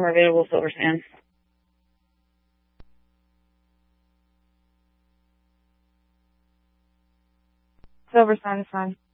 for available silver sand. Silver sand is fine.